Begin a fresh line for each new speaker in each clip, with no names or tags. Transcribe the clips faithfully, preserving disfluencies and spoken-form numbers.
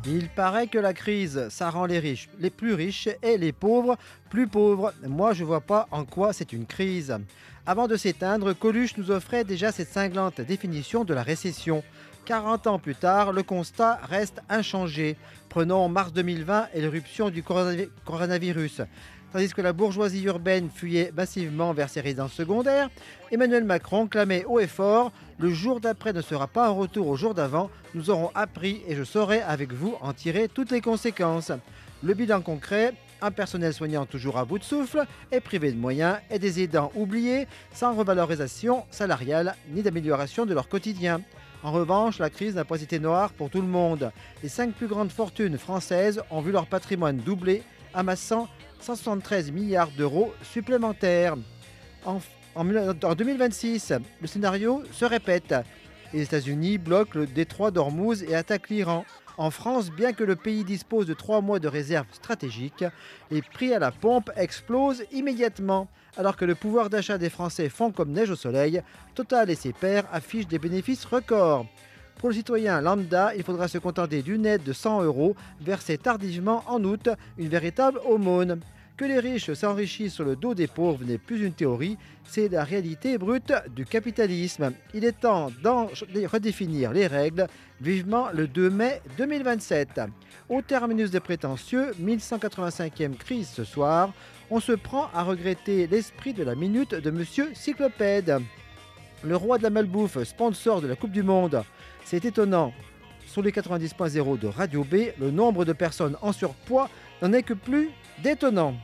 Il paraît que la crise, ça rend les riches les plus riches et les pauvres plus pauvres. Moi, je vois pas en quoi c'est une crise. Avant de s'éteindre, Coluche nous offrait déjà cette cinglante définition de la récession. quarante ans plus tard, le constat reste inchangé. Prenons mars deux mille vingt et l'éruption du coronavi- coronavirus. Tandis que la bourgeoisie urbaine fuyait massivement vers ses résidences secondaires, Emmanuel Macron clamait haut et fort « Le jour d'après ne sera pas un retour au jour d'avant, nous aurons appris et je saurai avec vous en tirer toutes les conséquences ». Le bilan concret, un personnel soignant toujours à bout de souffle et privé de moyens et des aidants oubliés sans revalorisation salariale ni d'amélioration de leur quotidien. En revanche, la crise n'a pas été noire pour tout le monde. Les cinq plus grandes fortunes françaises ont vu leur patrimoine doubler, amassant cent soixante-treize milliards d'euros supplémentaires. En, en, en deux mille vingt-six, le scénario se répète. Les États-Unis bloquent le détroit d'Ormuz et attaquent l'Iran. En France, bien que le pays dispose de trois mois de réserve stratégiques, les prix à la pompe explosent immédiatement. Alors que le pouvoir d'achat des Français fond comme neige au soleil, Total et ses pairs affichent des bénéfices records. Pour le citoyen lambda, il faudra se contenter d'une aide de cent euros versée tardivement en août, une véritable aumône. Que les riches s'enrichissent sur le dos des pauvres n'est plus une théorie, c'est la réalité brute du capitalisme. Il est temps d'en redéfinir les règles, vivement le deux mai deux mille vingt-sept. Au terminus des prétentieux, mille cent quatre-vingt-cinquième crise ce soir, on se prend à regretter l'esprit de la minute de Monsieur Cyclopède. Le roi de la malbouffe, sponsor de la Coupe du Monde. C'est étonnant. Sur les quatre-vingt-dix point zéro de Radio B, le nombre de personnes en surpoids n'en est que plus détonnant.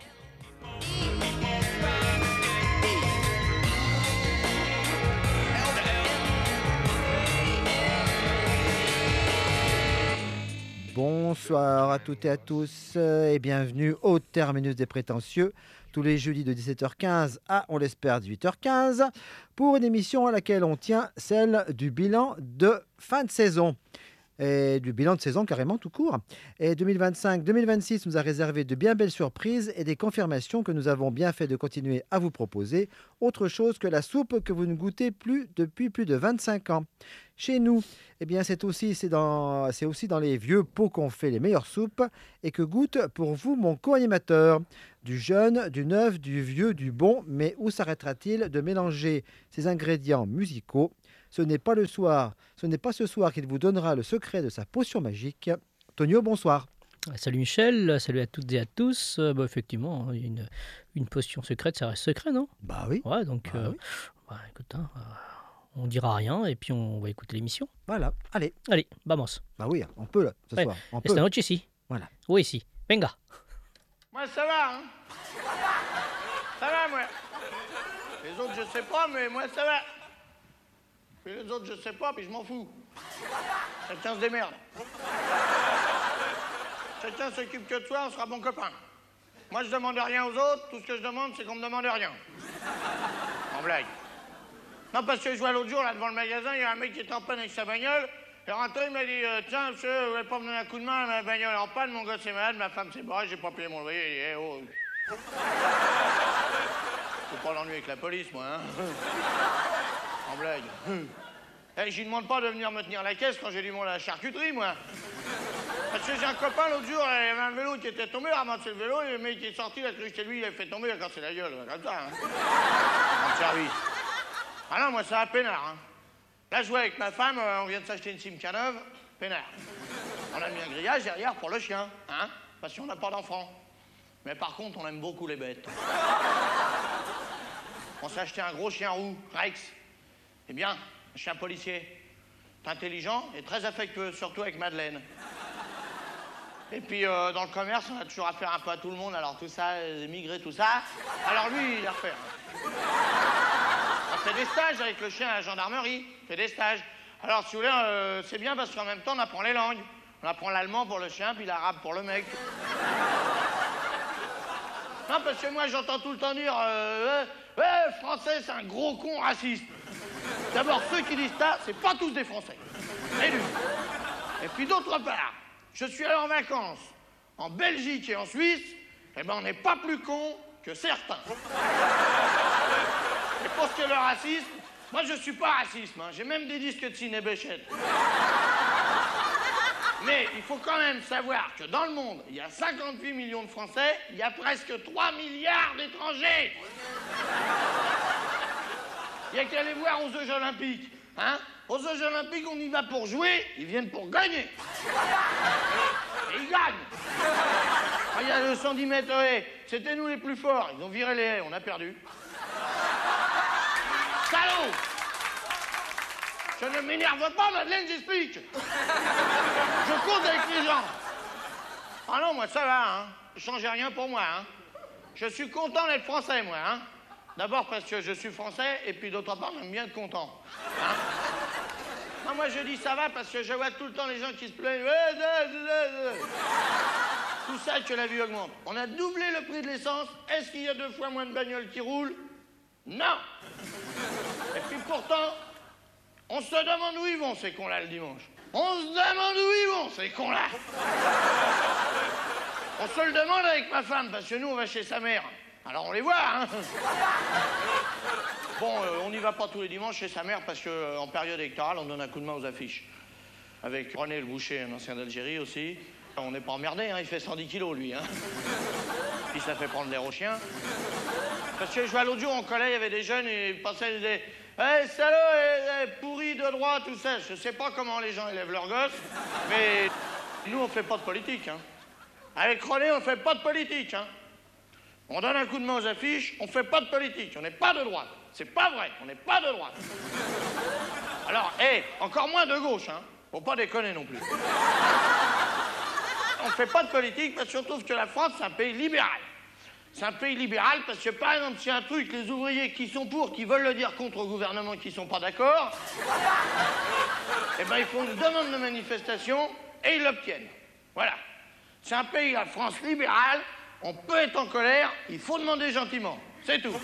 Bonsoir à toutes et à tous et bienvenue au terminus des prétentieux, tous les jeudis de dix-sept heures quinze à, on l'espère, dix-huit heures quinze, pour une émission à laquelle on tient celle du bilan de fin de saison. Et du bilan de saison carrément tout court. Et deux mille vingt-cinq deux mille vingt-six nous a réservé de bien belles surprises et des confirmations que nous avons bien fait de continuer à vous proposer autre chose que la soupe que vous ne goûtez plus depuis plus de vingt-cinq ans. Chez nous, eh bien c'est aussi, c'est dans, c'est aussi dans les vieux pots qu'on fait les meilleures soupes et que goûte pour vous mon co-animateur. Du jeune, du neuf, du vieux, du bon, mais où s'arrêtera-t-il de mélanger ces ingrédients musicaux ? Ce n'est pas le soir, ce n'est pas ce soir qu'il vous donnera le secret de sa potion magique. Tonio, bonsoir.
Salut Michel, salut à toutes et à tous. Euh, bah, effectivement, une, une potion secrète, ça reste secret, non ?
Bah oui.
Ouais, donc,
bah
euh,
oui.
bah, écoute, hein, euh, on dira rien et puis on va écouter l'émission.
Voilà, allez.
Allez, vamos.
Bah oui, on peut là, ce
Ouais.
soir. On peut.
Esta noche sí.
Voilà.
Oui, si. Venga.
Moi, ça va, hein. Ça va, moi. Les autres, je sais pas, mais moi, ça va. Puis les autres, je sais pas, puis je m'en fous. Chacun se démerde. Chacun s'occupe que de soi, on sera bon copain. Moi, je demande rien aux autres, tout ce que je demande, c'est qu'on me demande rien. En blague. Non, parce que je vois l'autre jour, là, devant le magasin, il y a un mec qui était en panne avec sa bagnole. Et rentré, il m'a dit euh, tiens, monsieur, vous voulez pas me donner un coup de main, ma bagnole est en panne, mon gosse est malade, ma femme s'est barrée, j'ai pas payé mon loyer. Il dit, eh, oh. Faut pas l'ennuyer avec la police, moi, hein. En blague. Eh, je lui demande pas de venir me tenir la caisse quand j'ai du monde à la charcuterie, moi. Parce que j'ai un copain l'autre jour, il y avait un vélo qui était tombé, il a ramassé le vélo, et le mec qui est sorti, il a cru que c'était lui, il a fait tomber, il a cassé la gueule, comme ça, hein. En service. Ah non, moi, ça va peinard, hein. Là, je jouais avec ma femme, euh, on vient de s'acheter une Simca neuve, peinard. On a mis un grillage derrière pour le chien, hein, parce qu'on n'a pas d'enfant. Mais par contre, on aime beaucoup les bêtes. On s'est acheté un gros chien roux, Rex. Eh bien, un chien policier. Intelligent et très affectueux, surtout avec Madeleine. Et puis, euh, dans le commerce, on a toujours affaire un peu à tout le monde, alors tout ça, les émigrés, tout ça. Alors lui, il a refait. On fait des stages avec le chien à la gendarmerie, on fait des stages. Alors, si vous voulez, euh, c'est bien parce qu'en même temps, on apprend les langues. On apprend l'allemand pour le chien, puis l'arabe pour le mec. Non, parce que moi, j'entends tout le temps dire euh, ouais, ouais, français, c'est un gros con raciste. D'abord, ceux qui disent ça, c'est pas tous des Français. Et lui. Et puis, d'autre part, je suis allé en vacances en Belgique et en Suisse, eh ben, on n'est pas plus cons que certains. Et pour ce qui est le racisme, moi, je suis pas raciste, hein. J'ai même des disques de Ciné Béchette. Mais il faut quand même savoir que dans le monde, il y a cinquante-huit millions de Français, il y a presque trois milliards d'étrangers. Il n'y a qu'à aller voir aux Jeux Olympiques. Hein? Aux Jeux Olympiques, on y va pour jouer, ils viennent pour gagner. Et ils gagnent. Regarde le cent dix mètres haies, c'était nous les plus forts. Ils ont viré les haies, on a perdu. Salaud! Je ne m'énerve pas, Madeleine, j'explique. Je compte avec les gens. Ah non, moi, ça va, hein. Ne changez rien pour moi, hein. Je suis content d'être français, moi, hein. D'abord parce que je suis français, et puis d'autre part, j'aime bien être content. Hein. Non, moi, je dis ça va parce que je vois tout le temps les gens qui se plaignent. Tout ça que la vie augmente. On a doublé le prix de l'essence. Est-ce qu'il y a deux fois moins de bagnoles qui roulent? Non. Et puis pourtant, on se demande où ils vont, ces cons-là, le dimanche. On se demande où ils vont, ces cons-là. On se le demande avec ma femme, parce que nous, on va chez sa mère. Alors, on les voit, hein. Bon, euh, on n'y va pas tous les dimanches chez sa mère, parce qu'en euh, période électorale, on donne un coup de main aux affiches. Avec René Le Boucher, un ancien d'Algérie aussi. On n'est pas emmerdé, hein, il fait cent dix kilos, lui. Hein. Puis ça fait prendre l'air aux chiens. Parce que je vois l'autre jour, on collait, il y avait des jeunes, et ils passaient, ils disaient « Hé, hey, salaud, hey, hey, pourri de droite, tout ça ». Je sais pas comment les gens élèvent leurs gosses, mais nous, on fait pas de politique. Hein. Avec René, on fait pas de politique. Hein. On donne un coup de main aux affiches, on fait pas de politique. On n'est pas de droite. C'est pas vrai, on n'est pas de droite. Alors, hé, hey, encore moins de gauche, hein. Faut pas déconner non plus. On fait pas de politique parce qu'on trouve que la France, c'est un pays libéral. C'est un pays libéral parce que, par exemple, s'il y a un truc, les ouvriers qui sont pour, qui veulent le dire contre au gouvernement, qui sont pas d'accord, eh ben, ils font une demande de manifestation et ils l'obtiennent. Voilà. C'est un pays, la France, libérale. On peut être en colère, il faut demander gentiment. C'est tout.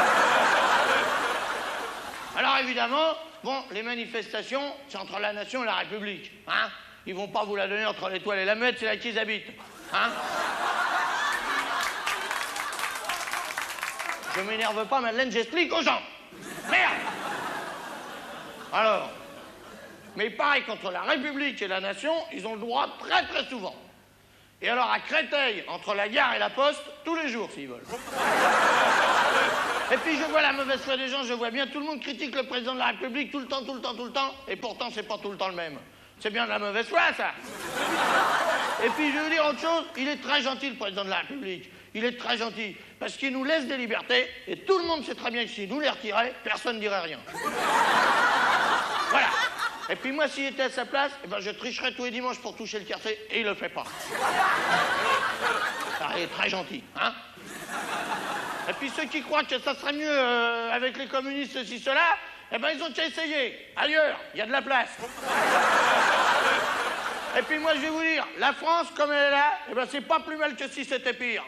Alors, évidemment, bon, les manifestations, c'est entre la nation et la République. Hein? Ils vont pas vous la donner entre l'étoile et la muette, c'est là qu'ils habitent. Hein? Je m'énerve pas, Madeleine, j'explique aux gens. Merde! Alors, mais pareil, contre la République et la nation, ils ont le droit très très souvent. Et alors à Créteil, entre la gare et la poste, tous les jours s'ils veulent. Et puis je vois la mauvaise foi des gens, je vois bien, tout le monde critique le président de la République tout le temps, tout le temps, tout le temps, et pourtant c'est pas tout le temps le même. C'est bien de la mauvaise foi, ça. Et puis je vais vous dire autre chose, il est très gentil le président de la République. Il est très gentil, parce qu'il nous laisse des libertés, et tout le monde sait très bien que s'il nous les retirait, personne ne dirait rien. Voilà. Et puis moi, s'il était à sa place, eh ben, je tricherais tous les dimanches pour toucher le café, et il le fait pas. Ça, il est très gentil, hein. Et puis ceux qui croient que ça serait mieux euh, avec les communistes, ceci, cela, eh ben ils ont qu'à essayer. Ailleurs, il y a de la place. Et puis moi, je vais vous dire, la France, comme elle est là, eh ben c'est pas plus mal que si c'était pire.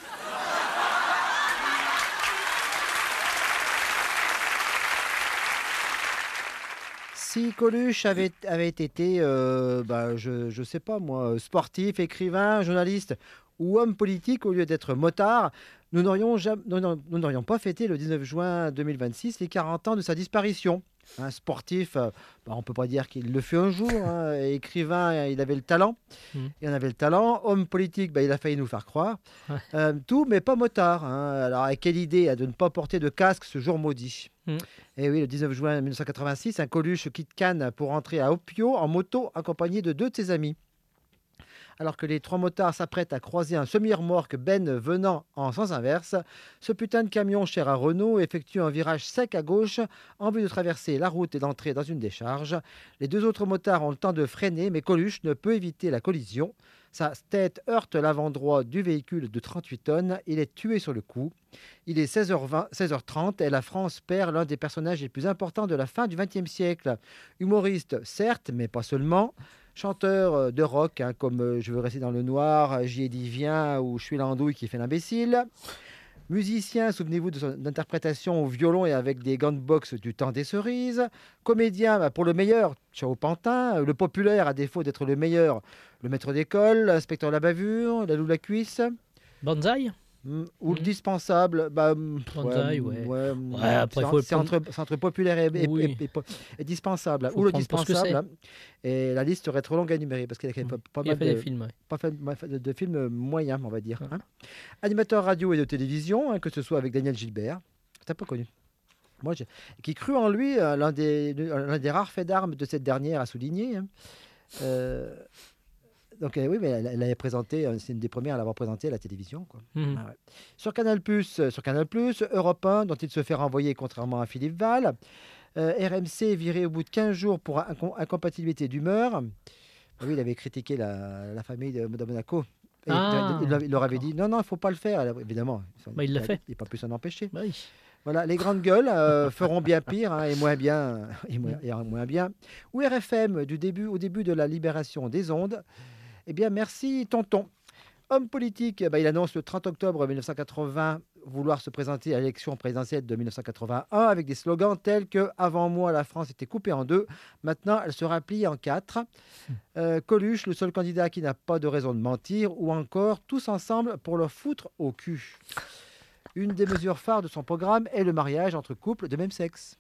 Si Coluche avait, avait été, euh, bah, je ne sais pas moi, sportif, écrivain, journaliste ou homme politique au lieu d'être motard, nous n'aurions jamais- nous n'aurions- nous n'aurions pas fêté le dix-neuf juin deux mille vingt-six les quarante ans de sa disparition. Un sportif, euh, bah, on ne peut pas dire qu'il le fut un jour. Hein. Écrivain, il avait le talent.
Mm.
Il en avait le talent. Homme politique, bah, il a failli nous faire croire.
Ouais.
Euh, tout, mais pas motard. Hein. Alors, quelle idée hein, de ne pas porter de casque ce jour maudit.
Mm.
Et oui, le dix-neuf juin mille neuf cent quatre-vingt-six, un Coluche quitte Cannes pour rentrer à Opio en moto, accompagné de deux de ses amis. Alors que les trois motards s'apprêtent à croiser un semi-remorque Ben venant en sens inverse, ce putain de camion cher à Renault effectue un virage sec à gauche en vue de traverser la route et d'entrer dans une décharge. Les deux autres motards ont le temps de freiner, mais Coluche ne peut éviter la collision. Sa tête heurte l'avant droit du véhicule de trente-huit tonnes. Il est tué sur le coup. Il est seize heures vingt, seize heures trente et la France perd l'un des personnages les plus importants de la fin du vingtième siècle. Humoriste, certes, mais pas seulement. Chanteur de rock, hein, comme euh, Je veux rester dans le noir, J'y ai dit viens ou Je suis l'andouille qui fait l'imbécile. Musicien, souvenez-vous de son interprétation au violon et avec des gants de boxe du temps des cerises. Comédien, bah, pour le meilleur, Ciao Pantin. Le populaire, à défaut d'être le meilleur, le maître d'école, l'inspecteur de la bavure, la loue la cuisse.
Banzai.
Mm. Ou le
Mhm.
dispensable, bah, mm,
Bonsaï,
mm,
ouais.
ouais, mm,
Ouais, après,
c'est
il faut
en-
le
c'est
prendre.
entre, c'est entre populaire et, et-
Oui,
et- et po- et dispensable.
faut
Ou
le
le
prendre pour ce que
dispensable.
c'est.
Et la liste serait trop longue à énumérer parce qu'il y a
Mhm.
pas, pas
Il a
mal
fait des
de,
films, ouais.
pas fait- de, de films moyens, on va dire.
Ouais.
Hein. Animateur radio et de télévision, hein, que ce soit avec Daniel Gilbert, t'as pas connu. Moi, j'ai- qui crut en lui, euh, l'un des, l'un des rares faits d'armes de cette dernière à souligner. Hein. Euh, donc euh, oui, mais elle, elle avait présenté, euh, c'est une des premières à l'avoir présenté à la télévision. Quoi.
Mhm.
Ah ouais. Sur Canal+, euh, sur Canal+, Europe un, dont il se fait renvoyer contrairement à Philippe Val. Euh, R M C viré au bout de quinze jours pour incom- incompatibilité d'humeur. Ah oui, il avait critiqué la, la famille de, de Monaco. Et
Ah,
il, il- il leur avait
d'accord.
dit non, non, il ne faut pas le faire. Alors, évidemment,
Bah, il l'a fait.
il n'a pas pu s'en empêcher.
Bah oui.
Voilà, les grandes gueules euh, feront bien pire hein, et moins bien, et moins, et moins bien. Ou R F M, du début, au début de la libération des ondes. Eh bien, merci, tonton. Homme politique, bah, il annonce le trente octobre mille neuf cent quatre-vingts vouloir se présenter à l'élection présidentielle de mille neuf cent quatre-vingt-un avec des slogans tels que « Avant moi, la France était coupée en deux, maintenant elle sera pliée en quatre euh, Coluche, le seul candidat qui n'a pas de raison de mentir, ou encore « Tous ensemble pour leur foutre au cul ». Une des mesures phares de son programme est le mariage entre couples de même sexe.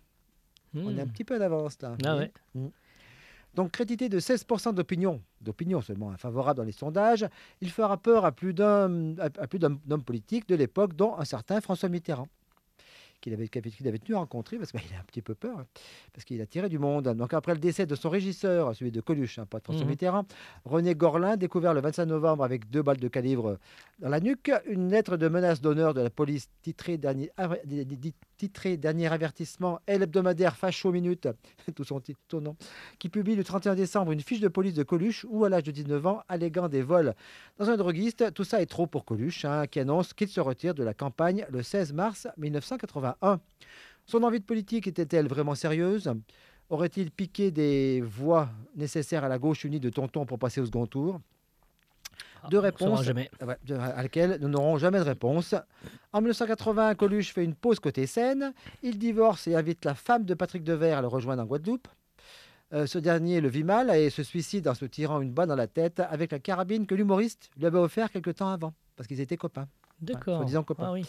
On est un
Mhm.
petit peu d'avance là.
Ah
vous
ouais.
voyez. Mm. Donc, crédité de seize pour cent d'opinion, d'opinion seulement, hein, favorable dans les sondages, il fera peur à plus d'un à, à plus d'un homme politique de l'époque, dont un certain François Mitterrand, qu'il avait, qu'il avait, qu'il avait tenu à rencontrer, parce qu'il a un petit peu peur, hein, parce qu'il a tiré du monde. Donc, après le décès de son régisseur, celui de Coluche, hein, pas de François
Mhm.
Mitterrand, René Gorlin, découvert le vingt-cinq novembre avec deux balles de calibre dans la nuque, une lettre de menace d'honneur de la police titrée dernier, aver- di- di- titrée dernier avertissement, et l'hebdomadaire Facho Minute, tout son titre, tout nom, qui publie le trente et un décembre une fiche de police de Coluche, où à l'âge de dix-neuf ans, alléguant des vols dans un droguiste. Tout ça est trop pour Coluche, hein, qui annonce qu'il se retire de la campagne le seize mars mille neuf cent quatre-vingt-un. Son envie de politique était-elle vraiment sérieuse? Aurait-il piqué des voix nécessaires à la gauche unie de Tonton pour passer au second tour?
Ah,
Deux
on saura
réponses
jamais.
ouais, de- à laquelle nous n'aurons jamais de réponse. En mille neuf cent quatre-vingts, Coluche fait une pause côté scène. Il divorce et invite la femme de Patrick Devers à le rejoindre en Guadeloupe. Euh, ce dernier le vit mal et se suicide en se tirant une balle dans la tête avec la carabine que l'humoriste lui avait offert quelque temps avant, parce qu'ils étaient copains.
D'accord.
soi-disant copain.
Ah oui.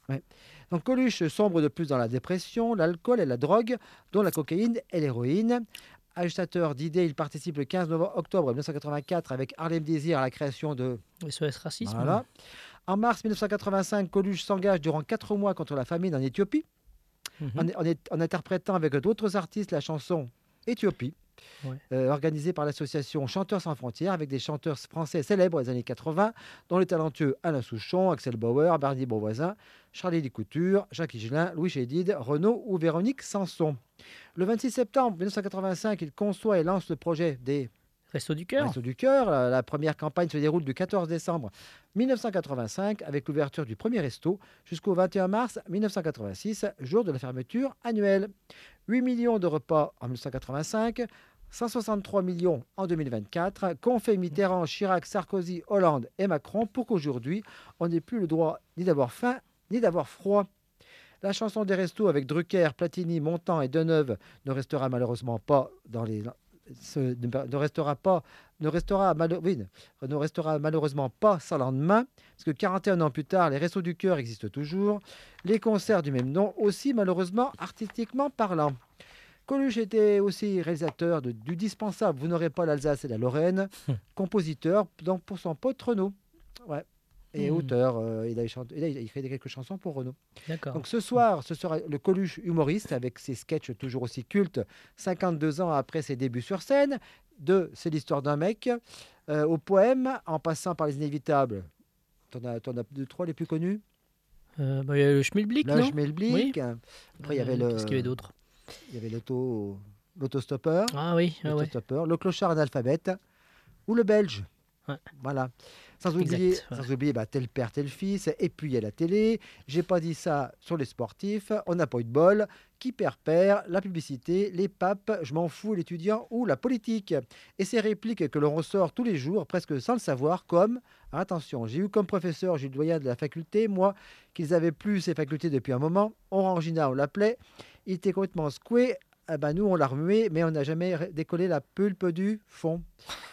Donc Coluche sombre de plus dans la dépression, l'alcool et la drogue, dont la cocaïne et l'héroïne. Agitateur d'idées, il participe le quinze octobre mille neuf cent quatre-vingt-quatre avec Harlem Désir à la création de...
S O S Racisme.
Voilà. En mars mille neuf cent quatre-vingt-cinq, Coluche s'engage durant quatre mois contre la famine en Éthiopie,
Mhm.
en, en- en interprétant avec d'autres artistes la chanson Éthiopie,
Ouais.
euh, organisée par l'association Chanteurs sans frontières, avec des chanteurs français célèbres des années quatre-vingts, dont les talentueux Alain Souchon, Axel Bauer, Bernie Beauvoisin, Charlie Licouture, Jacques Higelin, Louis Chédid, Renaud ou Véronique Sanson. Le vingt-six septembre mille neuf cent quatre-vingt-cinq, il conçoit et lance le projet des
Resto du cœur.
Restos du Cœur. La, la première campagne se déroule du quatorze décembre mille neuf cent quatre-vingt-cinq avec l'ouverture du premier resto jusqu'au vingt et un mars mille neuf cent quatre-vingt-six, jour de la fermeture annuelle. huit millions de repas en mille neuf cent quatre-vingt-cinq, cent soixante-trois millions en deux mille vingt-quatre, qu'ont fait Mitterrand, Chirac, Sarkozy, Hollande et Macron pour qu'aujourd'hui, on n'ait plus le droit ni d'avoir faim ni d'avoir froid. La chanson des restos avec Drucker, Platini, Montand et Deneuve ne restera malheureusement pas dans les ce- ne, ne restera pas ne restera, malo- oui, ne- ne restera malheureusement pas sans lendemain, parce que quarante et un ans plus tard, les Restos du Cœur existent toujours, les concerts du même nom aussi, malheureusement, artistiquement parlant. Coluche était aussi réalisateur de- du dispensable Vous n'aurez pas l'Alsace et la Lorraine, compositeur donc pour son pote Renaud. Ouais. Et
Hmm.
auteur, euh, il, a chanté- il a il a écrit quelques chansons pour Renaud.
D'accord.
Donc ce soir, ce sera le Coluche humoriste avec ses sketchs toujours aussi cultes, cinquante-deux ans après ses débuts sur scène, de C'est l'histoire d'un mec, euh, au poème, en passant par les inévitables. T'en as, t'en as deux, trois les plus connus.
Euh, bah, il y a le Schmilblick,
Là,
non
je mets le blick. Après, il y avait
Euh,
le,
Qu'est-ce qu'il y avait d'autre?
il y avait l'auto, l'autostoppeur,
Ah oui, ah ouais.
l'autostoppeur, le clochard analphabète ou le belge.
Ouais.
Voilà. Sans
Exact,
oublier,
voilà.
sans oublier bah, tel père, tel fils. Et puis il y a la télé. J'ai pas dit ça sur les sportifs. On n'a pas eu de bol. Qui perd perd. La publicité, les papes, je m'en fous, l'étudiant ou la politique. Et ces répliques que l'on ressort tous les jours, presque sans le savoir, comme attention, j'ai eu comme professeur Gilles Doyen de la faculté, moi, qu'ils avaient plus ces facultés depuis un moment. Orangina, on l'appelait. Il était complètement secoué. Ah ben, nous, on l'a remué, mais on n'a jamais ré- décollé la pulpe du fond.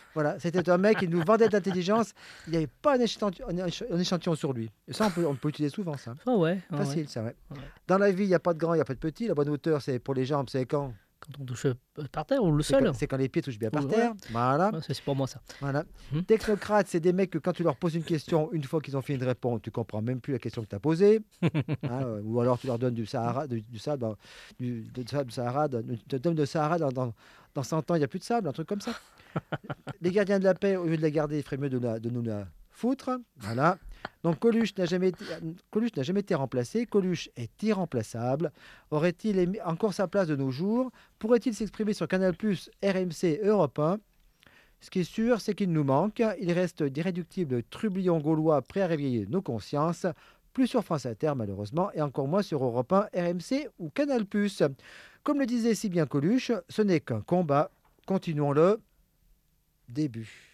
Voilà, c'était un mec qui nous vendait de l'intelligence. Il n'y avait pas un échantillon, un éch- un échantillon sur lui. Et ça, on peut, on peut utiliser souvent, ça.
Ah ouais, ah ouais.
Facile, ça, ouais.
Ouais.
Dans la vie, il n'y a pas de grand, il n'y a pas de petit. La bonne hauteur, c'est pour les jambes, c'est quand
Quand on touche euh, par terre ou le
C'est
sol.
quand, c'est quand les pieds touchent bien par
Ouais.
terre. Voilà.
Ouais, ça, c'est pour moi ça.
Voilà.
Mhm.
Technocrates, c'est des mecs que quand tu leur poses une question, une fois qu'ils ont fini de répondre, tu comprends même plus la question que tu as posée. Hein, euh, ou alors tu leur donnes du Sahara, du, du sable, dans- du, du sable du Sahara, dans- tu te donnes de Sahara dans, dans, dans cent ans, il n'y a plus de sable, un truc comme ça. Les gardiens de la paix, au lieu de la garder, il ferait mieux de, la- de nous la foutre. Voilà. Donc Coluche n'a jamais, été- Coluche n'a jamais été remplacé. Coluche est irremplaçable. Aurait-il émi- encore sa place de nos jours? Pourrait-il s'exprimer sur Canal+, R M C, Europe un? Ce qui est sûr, c'est qu'il nous manque. Il reste d'irréductibles trublions gaulois prêts à réveiller nos consciences. Plus sur France Inter, malheureusement, et encore moins sur Europe un, R M C ou Canal+. Comme le disait si bien Coluche, ce n'est qu'un combat. Continuons le début.